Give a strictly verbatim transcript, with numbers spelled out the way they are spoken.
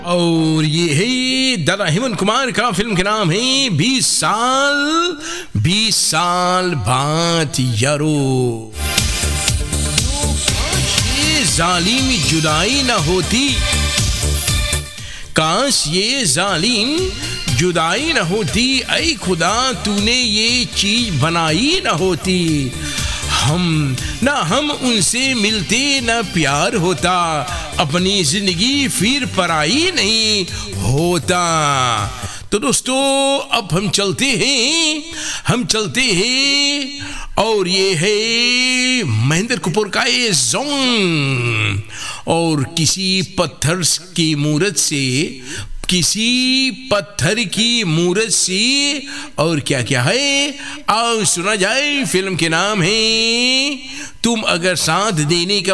और ये है दादा हेमंत कुमार का, फिल्म के नाम है बीस साल बीस साल बाद यारो। ये जालिम जुदाई न होती, काश ये जालिम जुदाई न होती, ऐ खुदा तूने ये चीज बनाई न होती। हम ना हम उनसे मिलते ना प्यार होता, अपनी जिंदगी फिर पराई नहीं होता। तो दोस्तों अब हम चलते हैं हम चलते हैं और ये है महेंद्र कपूर का ये सॉन्ग। और किसी पत्थर की मूरत से, किसी पत्थर की मूरत से और क्या क्या है, आओ सुना जाए। फिल्म के नाम है तुम अगर साथ देने का